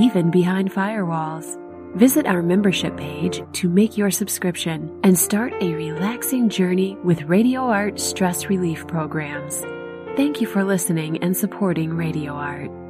even behind firewalls. Visit our membership page to make your subscription and start a relaxing journey with Radio Art stress relief programs. Thank you for listening and supporting Radio Art.